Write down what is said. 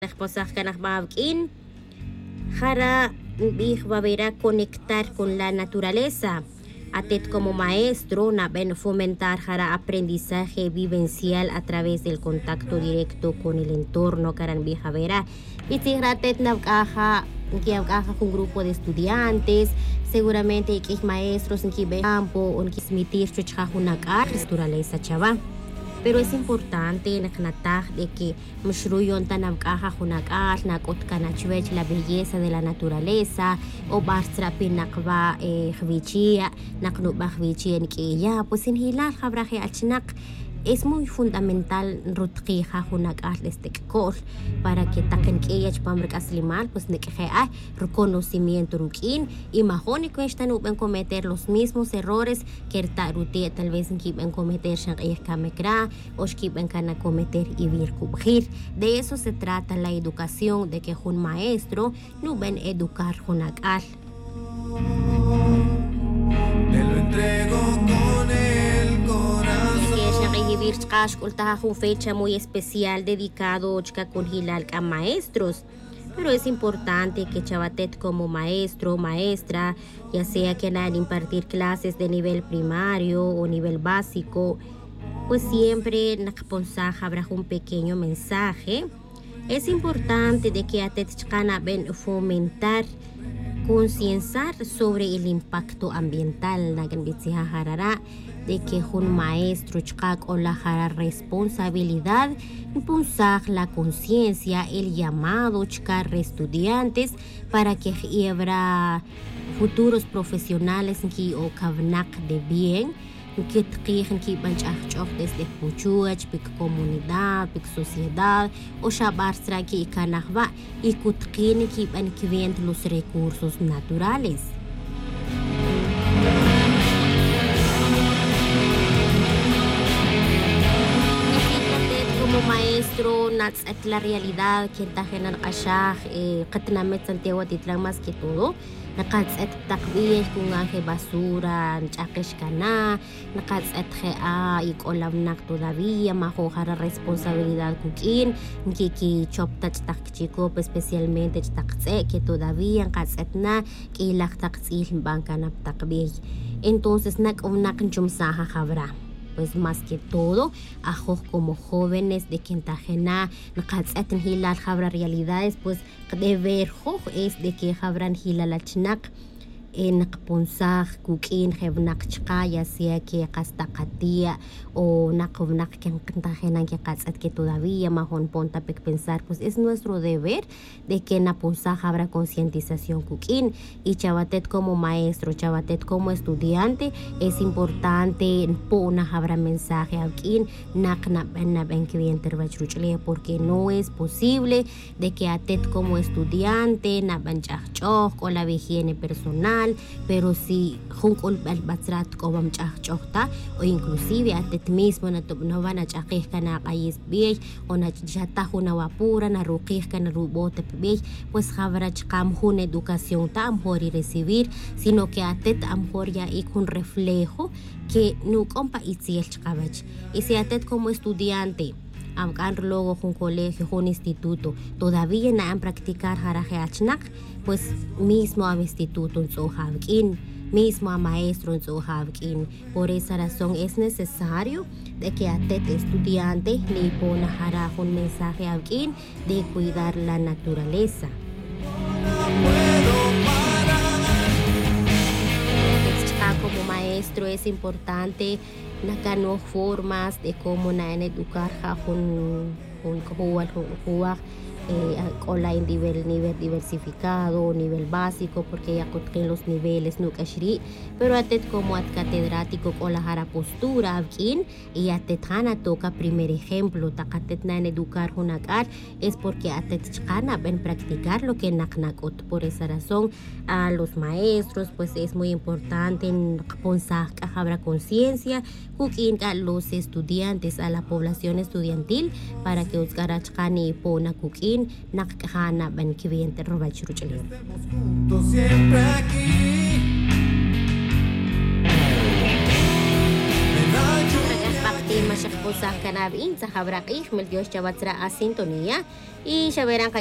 Nakposajkanajbabkin, jara bihbabera conectar con la naturaleza. Atet como maestro, naben fomentar jara aprendizaje vivencial a través del contacto directo con el entorno, karan bihbabera. Pitzigratet nabkaja, un grupo de estudiantes, seguramente que maestros en que campo, o en que smitir chuchajunakar, naturaleza chava. Pero es importante de que mashruyon tanabkaja junakal nakot kanachwech la belleza de la naturaleza o bastra pinakba khvichia naknuba khvichia nikiya pues en hilal khabraje achnak. Es muy fundamental rutqija junakal kol para que taquen kiyach pamrek aslimal pues nekja reconocimiento rukin y majonico están uben cometer los mismos errores que rutia tal vez en kiben cometer shanqiykamekra o kiben kana cometer y vir kubjir. De eso se trata la educación, de que un maestro no ven educar junakal. Te lo entrego con el corazón. Una fecha muy especial dedicado con Hilal a maestros. Pero es importante que Chavatet como maestro, maestra, ya sea que van a impartir clases de nivel primario o nivel básico, pues siempre habrá un pequeño mensaje. Es importante de que Atet ven fomentar, concienciar sobre el impacto ambiental de que un maestro o la responsabilidad impulsar la conciencia, el llamado estudiantes para que habrá futuros profesionales que o kavnak de bien que tqijan que banchach desde puchuach pic comunidad pic sociedad o shabarstra que kanahva y kutqin que ban kvient los recursos naturales. Como maestro, la realidad que tajenan ashah, qatnamet Santiago Atitlán más que todo, naqatzet taqbih con aje basura, nchaqish kana, naqatzet khea y kolamnak todavía, majojara responsabilidad kukin, que choptach taqchiko, especialmente taqtze que todavía nqatzetna que ilaq taqtzil bankanap taqbih. Entonces nak chumsaha jabra. Pues más que todo, como jóvenes de Quintajena, naqatz'atin hilal jabra realidades, pues deber es de que jabran hilal achnak naqpunsaj kukin jebnak chqa, ya sea que qastaqatia o naqubnak Quintajena que qatz'at que todavía mahon ponta pek pensar, pues es nuestro deber de que napunsaj jabra concientización kukin y Chavatet como maestro, Chavatet como estudiante, es importante pona jabra mensaje alkin naqna ben que intervachruchle, porque no es posible de que atet como estudiante nabanchachok o la higiene personal, pero si junkol balbatrat kobam chachokta o inclusive atet mismo no van a chaqih kana qayis bey o na jatahuna wapura na ruqih kana rubote bey, pues jabra chqam hun educación ta mejor y recibir, sino que atet amor ya y un reflejo que no compa itziel chqabach. Y si atet como estudiante amkan luego un colegio, un instituto, todavía no han practicar jaraje achnak, pues mismo a instituto en Sohavkin, mismo a maestro en Sohavkin. Por esa razón es necesario de que atet estudiante le pone jaraje un mensaje alkin de cuidar la naturaleza. Como maestro es importante no formas de cómo educar a un con la nivel diversificado, nivel básico, porque ya en los niveles no cashri, pero atet como at catedrático con la jara postura aquí y atet hana toca primer ejemplo, takatet na en educar hunakar es porque atet chana ven practicar lo que naknakot. Por esa razón a los maestros pues es muy importante en pensar que habrá conciencia kukin a los estudiantes, a la población estudiantil, para que usgara chani pona kukin nakahana ben kiviente robachruchele. Siempre aquí. shakposa kanab inza habraqih mel Dios chabatzra a sintonía y ya verán